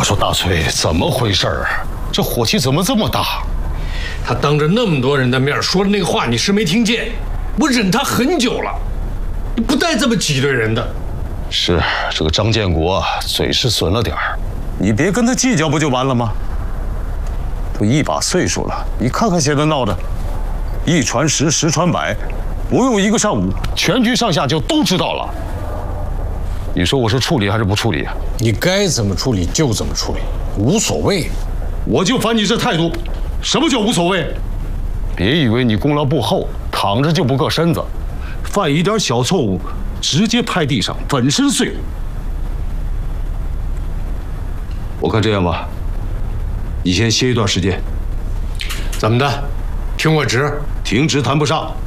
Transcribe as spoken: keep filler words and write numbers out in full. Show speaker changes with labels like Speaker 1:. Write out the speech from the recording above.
Speaker 1: 说大崔，怎么回事儿？这火气怎么这么大？
Speaker 2: 他当着那么多人的面说的那个话，你是没听见？我忍他很久了，你不带这么挤兑人的。
Speaker 1: 是这个张建国嘴是损了点儿，
Speaker 3: 你别跟他计较不就完了吗？都一把岁数了，你看看现在闹的，一传十，十传百，不用一个上午，
Speaker 1: 全局上下就都知道了。你说我是处理还是不处理啊？
Speaker 2: 你该怎么处理就怎么处理，无所谓。
Speaker 1: 我就烦你这态度。什么叫无所谓？别以为你功劳不厚，躺着就不硌身子，犯一点小错误，直接拍地上，粉身碎骨。我看这样吧，你先歇一段时间。
Speaker 2: 怎么的？听我旨？
Speaker 1: 停职谈不上。